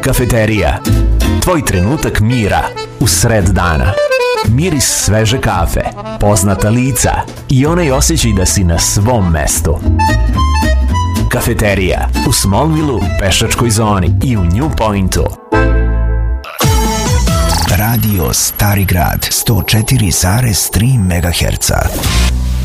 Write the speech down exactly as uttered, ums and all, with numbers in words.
Kafeterija. Tvoj trenutak mira u sred dana. Miris sveže kafe, poznata lica i onaj osjećaj da si na svom mestu. Kafeterija u Smallville-u, Pešačkoj zoni i u New Pointu. Radio Stari grad sto četiri zarez tri megaherca.